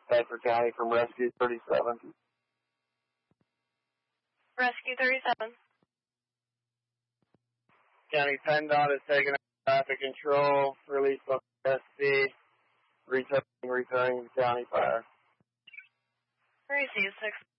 Bedford County from Rescue 37. Rescue 37. County PennDOT is taking up traffic control, release of SC, returning to county fire. Receive 6.